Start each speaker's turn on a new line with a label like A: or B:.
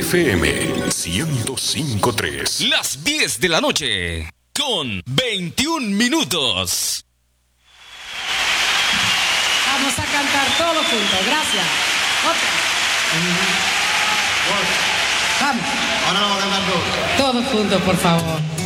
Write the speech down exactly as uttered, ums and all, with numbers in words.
A: F M ciento cinco punto tres.
B: Las diez de la noche con veintiún minutos.
C: Vamos a cantar todos juntos. Gracias. Otra. Vamos.
D: Ahora vamos a cantar todos.
C: Todos juntos, por favor.